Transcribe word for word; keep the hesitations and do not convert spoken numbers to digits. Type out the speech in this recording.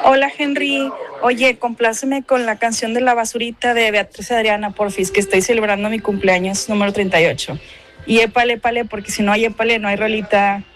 Hola Henry, oye, compláceme con la canción de La Basurita de Beatriz Adriana, porfis, que estoy celebrando mi cumpleaños número treinta y ocho. Y épale, épale, porque si no hay épale, no hay rolita.